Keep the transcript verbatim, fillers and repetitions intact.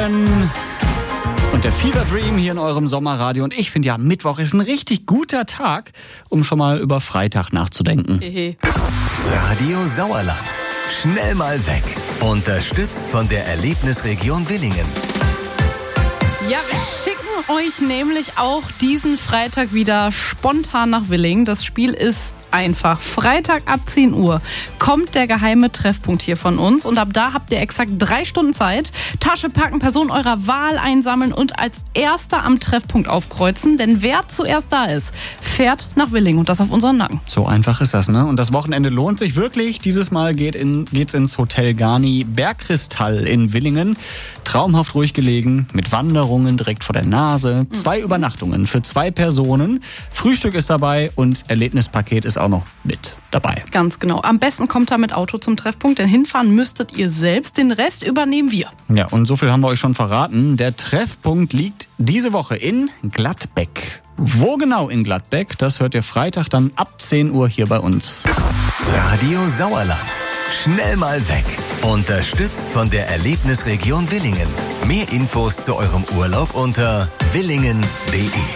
Sheeran und der Fever Dream hier in eurem Sommerradio. Und ich finde ja, Mittwoch ist ein richtig guter Tag, um schon mal über Freitag nachzudenken. Hehe. Radio Sauerland. Schnell mal weg. Unterstützt von der Erlebnisregion Willingen. Ja, wir schicken euch nämlich auch diesen Freitag wieder spontan nach Willingen. Das Spiel ist einfach. Freitag ab zehn Uhr kommt der geheime Treffpunkt hier von uns und ab da habt ihr exakt drei Stunden Zeit. Tasche packen, Person eurer Wahl einsammeln und als Erster am Treffpunkt aufkreuzen, denn wer zuerst da ist, fährt nach Willingen und das auf unseren Nacken. So einfach ist das, ne? Und das Wochenende lohnt sich wirklich. Dieses Mal geht in, geht's ins Hotel Garni Bergkristall in Willingen. Traumhaft ruhig gelegen, mit Wanderungen direkt vor der Nase. Zwei mhm. Übernachtungen für zwei Personen. Frühstück ist dabei und Erlebnispaket ist auch noch mit dabei. Ganz genau. Am besten kommt da mit Auto zum Treffpunkt, denn hinfahren müsstet ihr selbst. Den Rest übernehmen wir. Ja, und so viel haben wir euch schon verraten. Der Treffpunkt liegt diese Woche in Gladbeck. Wo genau in Gladbeck, das hört ihr Freitag dann ab zehn Uhr hier bei uns. Radio Sauerland. Schnell mal weg. Unterstützt von der Erlebnisregion Willingen. Mehr Infos zu eurem Urlaub unter willingen punkt de.